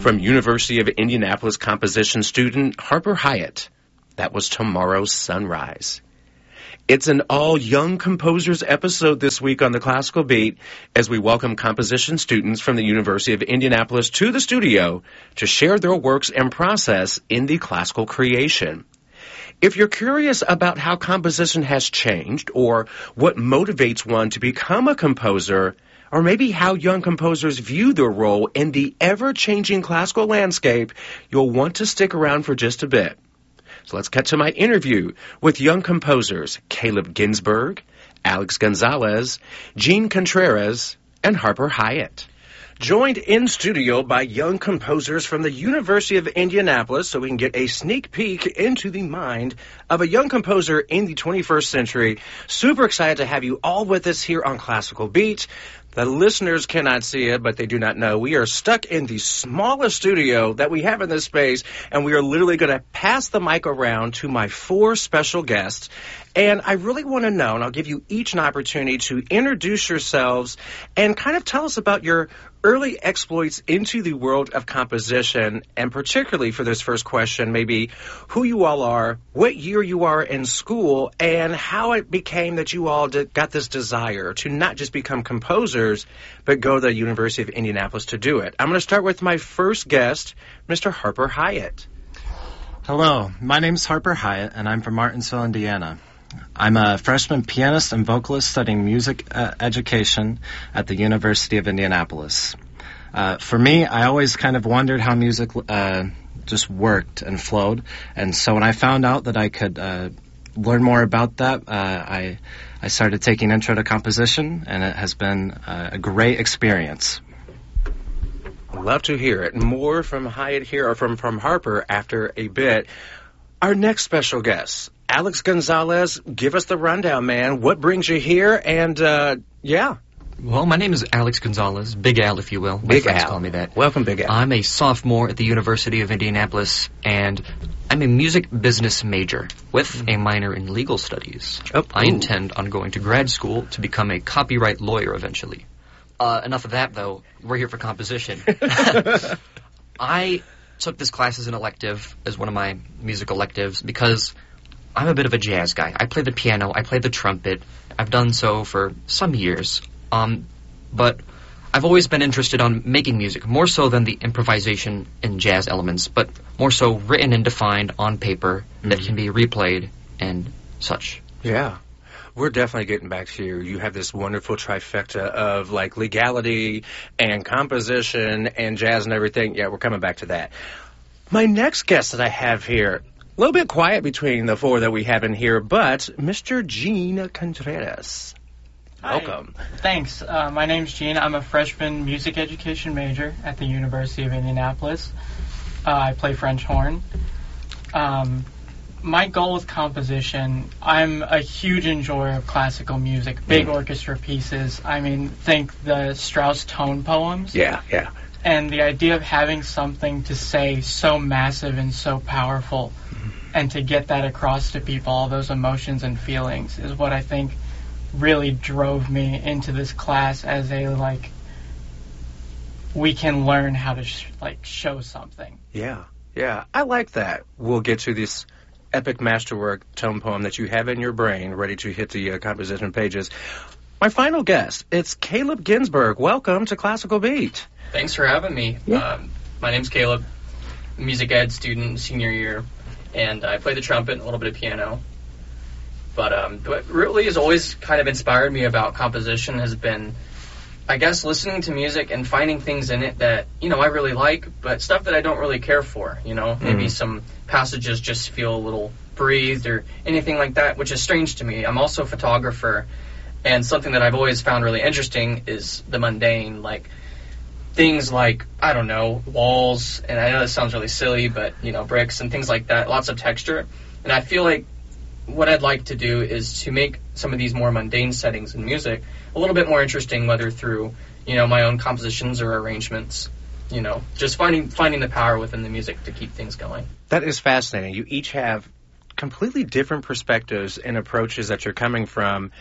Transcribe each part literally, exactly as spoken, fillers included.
from University of Indianapolis composition student Harper Hyatt. That was Tomorrow's Sunrise. It's an all-young composers episode this week on the Classical Beat as we welcome composition students from the University of Indianapolis to the studio to share their works and process in the classical creation. If you're curious about how composition has changed or what motivates one to become a composer, or maybe how young composers view their role in the ever-changing classical landscape, you'll want to stick around for just a bit. So let's cut to my interview with young composers Caleb Ginsberg, Alex Gonzalez, Jean Contreras, and Harper Hyatt. Joined in studio by young composers from the University of Indianapolis so we can get a sneak peek into the mind of a young composer in the twenty-first century. Super excited to have you all with us here on Classical Beat. The listeners cannot see it, but they do not know. We are stuck in the smallest studio that we have in this space, and we are literally going to pass the mic around to my four special guests. And I really want to know, and I'll give you each an opportunity to introduce yourselves and kind of tell us about your early exploits into the world of composition, and particularly for this first question, maybe who you all are, what year you are in school, and how it became that you all did, got this desire to not just become composers, but go to the University of Indianapolis to do it. I'm going to start with my first guest, Mister Harper Hyatt. Hello, my name's Harper Hyatt, and I'm from Martinsville, Indiana. I'm a freshman pianist and vocalist studying music uh, education at the University of Indianapolis. Uh, for me, I always kind of wondered how music uh, just worked and flowed, and so when I found out that I could uh, learn more about that, uh, I I started taking Intro to Composition, and it has been uh, a great experience. Love to hear it. More from Hyatt here, or from, from Harper after a bit. Our next special guest, Alex Gonzalez, give us the rundown, man. What brings you here? And, uh, yeah. Well, my name is Alex Gonzalez, Big Al, if you will. My Big friends Al. call me that. Welcome, Big Al. I'm a sophomore at the University of Indianapolis, and I'm a music business major with mm-hmm. a minor in legal studies. Oh, I ooh. intend on going to grad school to become a copyright lawyer eventually. Uh, enough of that, though. We're here for composition. I took this class as an elective, as one of my music electives, because I'm a bit of a jazz guy. I play the piano, I play the trumpet. I've done so for some years. Um, but I've always been interested on making music, more so than the improvisation and jazz elements, but more so written and defined on paper mm-hmm. that can be replayed and such. Yeah. We're definitely getting back to you. You have this wonderful trifecta of, like, legality and composition and jazz and everything. Yeah, we're coming back to that. My next guest that I have here, a little bit quiet between the four that we have in here, but Mister Jean Contreras. Welcome. Hi. Thanks. Uh, my name's Jean. I'm a freshman music education major at the University of Indianapolis. Uh, I play French horn. Um... My goal with composition, I'm a huge enjoyer of classical music, big mm. orchestra pieces. I mean, think the Strauss tone poems. Yeah, yeah. And the idea of having something to say so massive and so powerful mm. and to get that across to people, all those emotions and feelings, is what I think really drove me into this class as a, like, we can learn how to, sh- like, show something. Yeah, yeah. I like that. We'll get to this epic masterwork tone poem that you have in your brain ready to hit the uh, composition pages. My final guest, it's Caleb Ginsberg. Welcome to Classical Beat. Thanks for having me. Yeah. Um, my name's Caleb, music ed student, senior year, and I play the trumpet and a little bit of piano. But um, what really has always kind of inspired me about composition has been, I guess, listening to music and finding things in it that, you know, I really like, but stuff that I don't really care for, you know. Mm. Maybe some passages just feel a little breathed or anything like that, which is strange to me. I'm also a photographer, and something that I've always found really interesting is the mundane, like things like, I don't know, walls, and I know this sounds really silly, but, you know, bricks and things like that, lots of texture. And I feel like what I'd like to do is to make some of these more mundane settings in music a little bit more interesting, whether through, you know, my own compositions or arrangements, you know, just finding finding the power within the music to keep things going. That is fascinating. You each have completely different perspectives and approaches that you're coming from.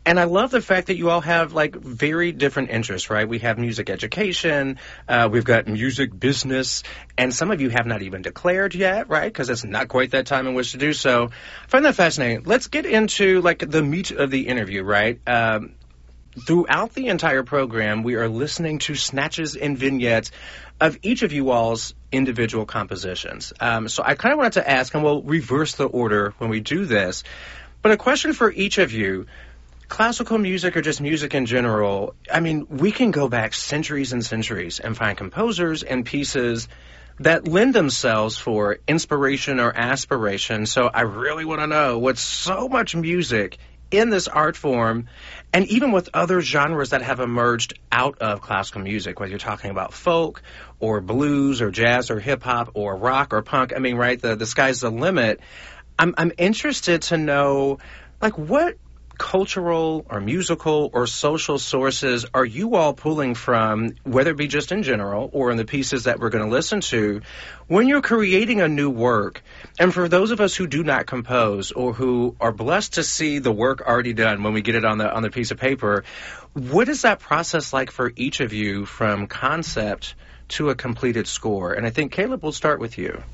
And I love the fact that you all have, like, very different interests, right? We have music education, uh, we've got music business, and some of you have not even declared yet, right? Because it's not quite that time in which to do so. I find that fascinating. Let's get into, like, the meat of the interview, right? Um, throughout the entire program, we are listening to snatches and vignettes of each of you all's individual compositions. Um, so I kind of wanted to ask, and we'll reverse the order when we do this, but a question for each of you. Classical music or just music in general, I mean, we can go back centuries and centuries and find composers and pieces that lend themselves for inspiration or aspiration. So I really want to know, with so much music in this art form, and even with other genres that have emerged out of classical music, whether you're talking about folk or blues or jazz or hip-hop or rock or punk, I mean, right, the, the sky's the limit. I'm, I'm interested to know, like, what cultural or musical or social sources are you all pulling from, whether it be just in general or in the pieces that we're going to listen to, when you're creating a new work? And for those of us who do not compose or who are blessed to see the work already done when we get it on the on the piece of paper, what is that process like for each of you from concept to a completed score? And I think, Caleb, we'll start with you.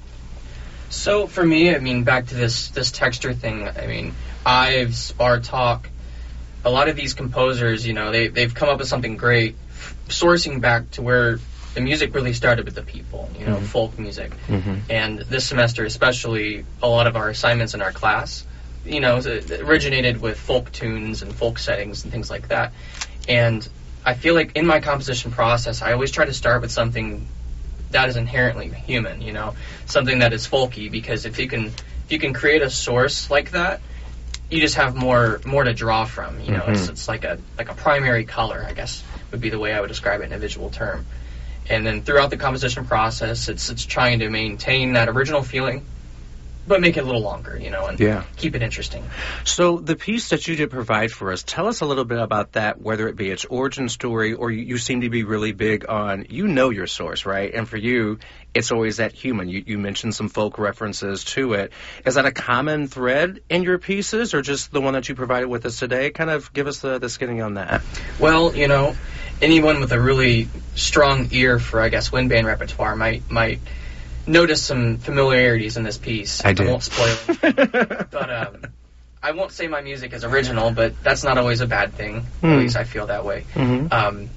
So for me, I mean, back to this this texture thing, I mean, Ives, Bartók, a lot of these composers, you know, they, they've come up with something great, f- sourcing back to where the music really started with the people, you know, mm-hmm. folk music. Mm-hmm. And this semester especially, a lot of our assignments in our class, you know, originated with folk tunes and folk settings and things like that. And I feel like in my composition process, I always try to start with something that is inherently human, you know, something that is folky, because if you can if you can create a source like that, you just have more more to draw from, you know. Mm-hmm. It's, it's like a like a primary color, I guess, would be the way I would describe it in a visual term. And then throughout the composition process, it's it's trying to maintain that original feeling, but make it a little longer, you know, and yeah. keep it interesting. So the piece that you did provide for us, tell us a little bit about that, whether it be its origin story, or you, you seem to be really big on, you know your source, right? And for you, it's always that human. You, you mentioned some folk references to it. Is that a common thread in your pieces, or just the one that you provided with us today? Kind of give us the, the skinny on that. Well, you know, anyone with a really strong ear for, I guess, wind band repertoire might might notice some familiarities in this piece. I, did. I won't spoil it. But um, I won't say my music is original, but that's not always a bad thing. Mm. At least I feel that way. Mm-hmm. Um,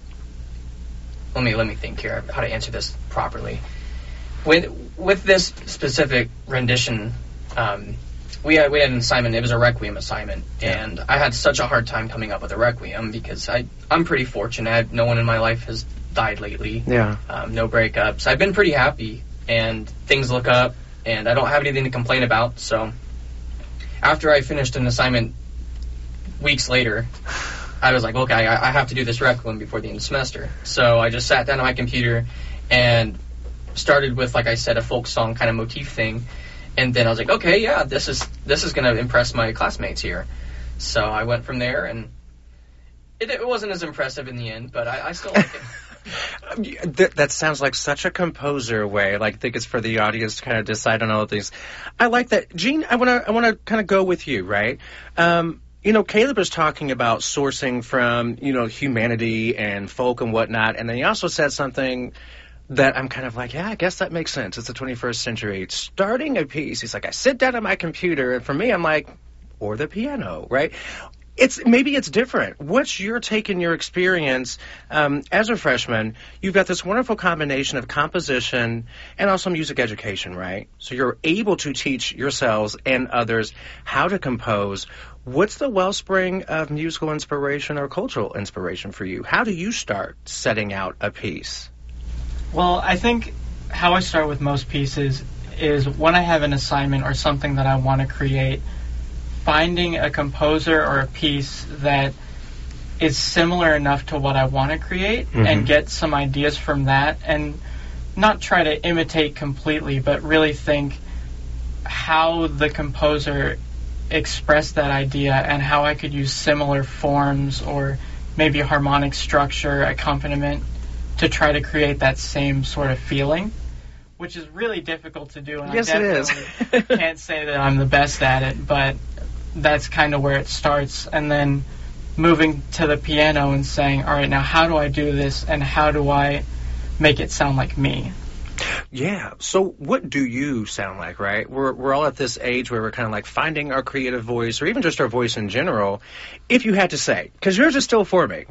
let me let me think here how to answer this properly. With with this specific rendition, um, we had we had an assignment. It was a requiem assignment, yeah. and I had such a hard time coming up with a requiem because I I'm pretty fortunate. I, no one in my life has died lately. Yeah. Um, no breakups. I've been pretty happy. And things look up, and I don't have anything to complain about. So after I finished an assignment weeks later, I was like, okay, I, I have to do this requiem before the end of the semester. So I just sat down on my computer and started with, like I said, a folk song kind of motif thing. And then I was like, okay, yeah, this is this is going to impress my classmates here. So I went from there, and it, it wasn't as impressive in the end, but I, I still like it. That, that sounds like such a composer way. Like, I think it's for the audience to kind of decide on all of these. I like that. Gene, I want to I want to kind of go with you, right? Um, you know, Caleb was talking about sourcing from, you know, humanity and folk and whatnot, and then he also said something that I'm kind of like, yeah, I guess that makes sense. It's the twenty-first century. Starting a piece, he's like, I sit down at my computer, and for me, I'm like, or the piano, right? It's maybe it's different. What's your take in your experience um, as a freshman? You've got this wonderful combination of composition and also music education, right? So you're able to teach yourselves and others how to compose. What's the wellspring of musical inspiration or cultural inspiration for you? How do you start setting out a piece? Well, I think how I start with most pieces is when I have an assignment or something that I want to create, finding a composer or a piece that is similar enough to what I want to create, mm-hmm. and get some ideas from that, and not try to imitate completely, but really think how the composer expressed that idea and how I could use similar forms or maybe harmonic structure, accompaniment to try to create that same sort of feeling, which is really difficult to do. And yes, I definitely it is. Can't say that I'm the best at it, but that's kind of where it starts. And then moving to the piano and saying, all right, now how do I do this and how do I make it sound like me? Yeah. So what do you sound like, right? We're we're all at this age where we're kind of like finding our creative voice or even just our voice in general. If you had to say, because yours is still forming,